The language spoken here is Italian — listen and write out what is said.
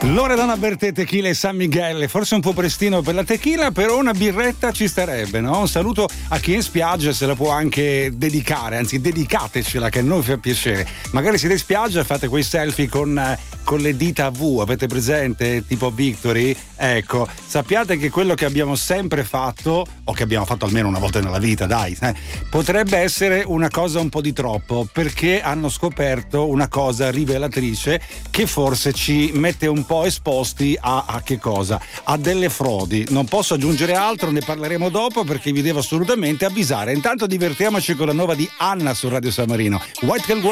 Loredana Bertè, Tequila e San Miguel, forse un po' prestino per la tequila, però una birretta ci starebbe, no? Un saluto a chi è in spiaggia, se la può anche dedicare, anzi dedicatecela che a noi fa piacere. Magari siete in spiaggia e fate quei selfie con le dita a V, avete presente? Tipo Victory? Ecco, sappiate che quello che abbiamo sempre fatto, o che abbiamo fatto almeno una volta nella vita, dai, potrebbe essere una cosa un po' di troppo, perché hanno scoperto una cosa rivelatrice che forse ci mette un po' esposti a che cosa? A delle frodi. Non posso aggiungere altro, ne parleremo dopo perché vi devo assolutamente avvisare. Intanto divertiamoci con la nuova di Anna su Radio San Marino. White Girl